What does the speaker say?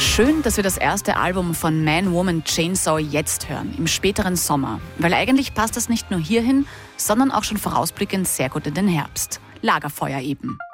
Schön, dass wir das erste Album von Man, Woman, Chainsaw jetzt hören, im späteren Sommer. Weil eigentlich passt das nicht nur hierhin, sondern auch schon vorausblickend sehr gut in den Herbst. Lagerfeuer eben.